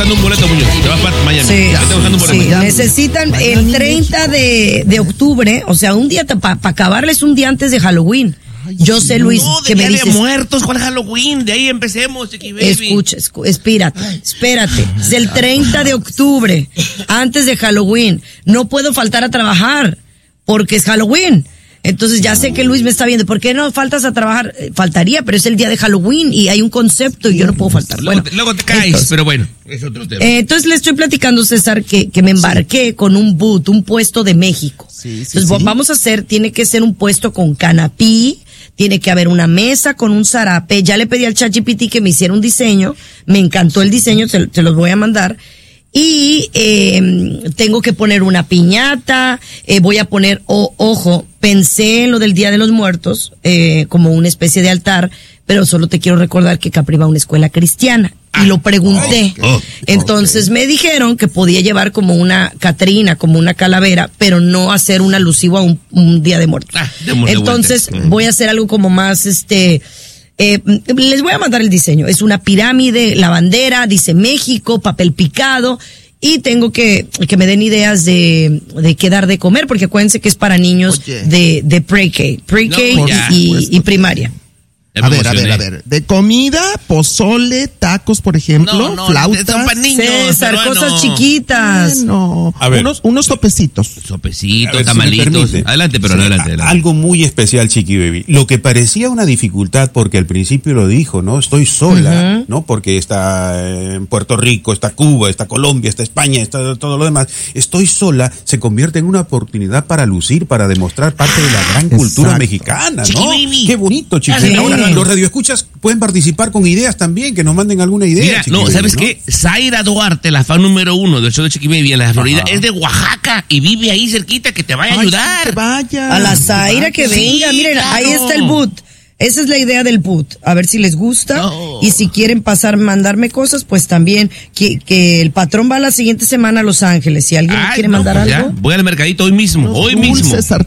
buscando un boleto, Muñoz. Te vas para Miami. Sí, Ya estoy buscando un boleto. sí. Necesitan el 30 de octubre, o sea, un día, para acabarles un día antes de Halloween. Yo sé, Luis, No, que me Día dices... de Muertos, ¿cuál Halloween? De ahí empecemos, Chiqui Baby. Escucha, espérate. Es el 30 de octubre, antes de Halloween. No puedo faltar a trabajar, porque es Halloween. Entonces ya sé que Luis me está viendo. ¿Por qué no faltas a trabajar? Faltaría, pero es el día de Halloween y hay un concepto y yo no puedo faltar. Luego te caes, entonces, pero bueno, es otro tema. Entonces le estoy platicando, César, que me embarqué con un boot, un puesto de México. Entonces vamos a hacer, tiene que ser un puesto con canapí, tiene que haber una mesa con un zarape. Ya le pedí al ChatGPT que me hiciera un diseño. Me encantó el diseño, te los voy a mandar. Y tengo que poner una piñata, voy a poner, ojo, pensé en lo del Día de los Muertos, como una especie de altar, pero solo te quiero recordar que Capri va a una escuela cristiana. Y lo pregunté. Entonces me dijeron que podía llevar como una Catrina, como una calavera, pero no hacer un alusivo a un Día de Muertos. Entonces voy a hacer algo como más, les voy a mandar el diseño. Es una pirámide, la bandera, dice México, papel picado. Y tengo que me den ideas de qué dar de comer, porque acuérdense que es para niños de pre-K y primaria. A ver. De comida, pozole, tacos, por ejemplo, flautas. Para niños, César, cosas chiquitas. No, a ver. unos sopecitos. Sopecitos, tamalitos. Si adelante, pero adelante. Algo muy especial, Chiqui Baby. Lo que parecía una dificultad, porque al principio lo dijo, ¿no? Estoy sola, ¿no? Porque está en Puerto Rico, está Cuba, está Colombia, está España, está todo lo demás. Estoy sola, se convierte en una oportunidad para lucir, para demostrar parte de la gran cultura mexicana, ¿no? Chiqui Baby. Qué bonito, Chiqui Baby. Ahora, los radioescuchas pueden participar con ideas también, que nos manden alguna idea. Mira, ¿sabes qué? Zaira Duarte, la fan número 1 del show de Chiqui Baby en la Florida, es de Oaxaca y vive ahí cerquita, que te vaya a ayudar. Que vaya. A la Zaira que venga, miren, claro. ahí está el boot. Esa es la idea del boot. A ver si les gusta. Y si quieren mandarme cosas, pues también. Que el patrón va la siguiente semana a Los Ángeles. Si alguien quiere mandar algo. Voy al mercadito hoy mismo. Dulces,